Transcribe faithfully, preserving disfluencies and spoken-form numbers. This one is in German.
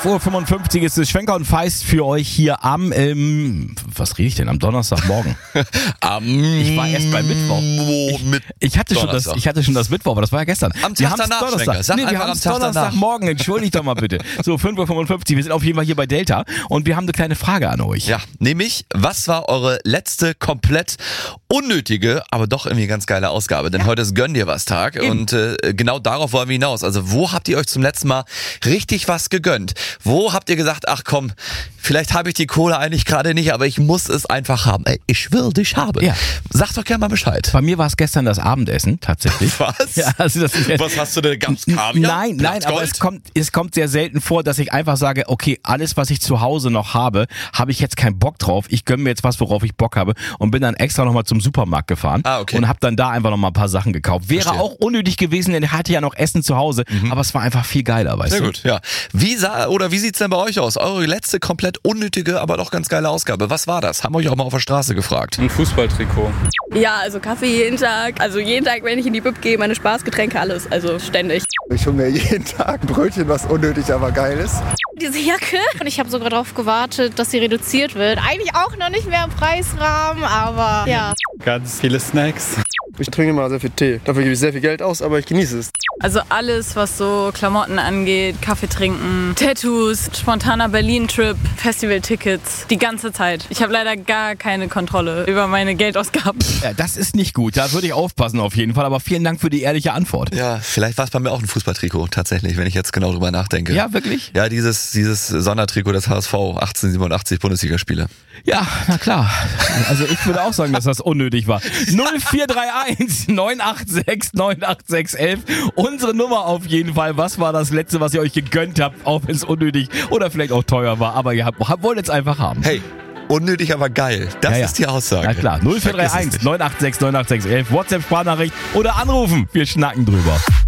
Uhr fünfundfünfzig ist es. Schwenker und Feist für euch hier am, ähm, was rede ich denn, am Donnerstagmorgen? Am Ich war erst beim Mittwoch. Ich, mit ich, hatte schon das, Donnerstag. ich hatte schon das Mittwoch, aber das war ja gestern. Am Tag wir haben's danach, Donnerstag. Schwenker. Sag Nee, wir einfach haben am es Tag danach. Donnerstagmorgen. Entschuldigt doch mal bitte. So, fünf Uhr fünfundfünfzig. Wir sind auf jeden Fall hier bei Delta und wir haben eine kleine Frage an euch. Ja, nämlich, was war eure letzte komplett unnötige, aber doch irgendwie ganz geile Ausgabe? Denn heute ist Gönn dir was Tag Eben. und äh, genau darauf wollen wir hinaus. Also wo habt ihr euch zum letzten Mal richtig was gegönnt? Wo habt ihr gesagt, ach komm, vielleicht habe ich die Kohle eigentlich gerade nicht, aber ich muss es einfach haben. Ey, ich will dich haben. Ja. Sagt doch gerne mal Bescheid. Bei mir war es gestern das Abendessen, tatsächlich. Was? Ja, also das ist Was hast du denn? Gab's Kaviar? Nein, nein, aber Blattgold? es kommt, es kommt sehr selten vor, dass ich einfach sage, okay, alles, was ich zu Hause noch habe, habe ich jetzt keinen Bock drauf. Ich gönne mir jetzt was, worauf ich Bock habe und bin dann extra nochmal zum Supermarkt gefahren Ah, okay. und habe dann da einfach nochmal ein paar Sachen gekauft. Wäre Verstehe. auch unnötig gewesen, denn ich hatte ja noch Essen zu Hause, aber es war einfach viel geiler, weißt Sehr du? gut, ja. Wie sah oder wie sieht's denn bei euch aus? Eure letzte komplett unnötige, aber doch ganz geile Ausgabe. Was war das? Haben wir euch auch mal auf der Straße gefragt. Ein Fußballtrikot. Ja, also Kaffee jeden Tag. Also jeden Tag, wenn ich in die Bib gehe, meine Spaßgetränke, alles. Also ständig. Ich hole mir jeden Tag ein Brötchen, was unnötig, aber geil ist. Diese Jacke. Und ich habe sogar darauf gewartet, dass sie reduziert wird. Eigentlich auch noch nicht mehr im Preisrahmen, aber ja. Ganz viele Snacks. Ich trinke immer sehr viel Tee. Dafür gebe ich sehr viel Geld aus, aber ich genieße es. Also alles, was so Klamotten angeht, Kaffee trinken, Tattoos, spontaner Berlin-Trip, Festival-Tickets, die ganze Zeit. Ich habe leider gar keine Kontrolle über meine Geldausgaben. Ja, das ist nicht gut, da würde ich aufpassen auf jeden Fall, aber vielen Dank für die ehrliche Antwort. Ja, vielleicht war es bei mir auch ein Fußballtrikot, tatsächlich, wenn ich jetzt genau drüber nachdenke. Ja, wirklich? Ja, dieses, dieses Sondertrikot des H S V, achtzehnhundertsiebenundachtzig Bundesligaspiele. Ja, na klar. Also ich würde auch sagen, dass das unnötig war. null vier drei eins neun acht sechs neun acht sechs elf. Unsere Nummer auf jeden Fall. Was war das Letzte, was ihr euch gegönnt habt, auch wenn es unnötig oder vielleicht auch teuer war, aber ihr habt, wollt es einfach haben. Hey, unnötig, aber geil. Das Ja, ja. ist die Aussage. Na klar, null vier drei Vergiss es eins nicht. neun acht sechs neun acht sechs elf. WhatsApp-Sprachnachricht oder anrufen. Wir schnacken drüber.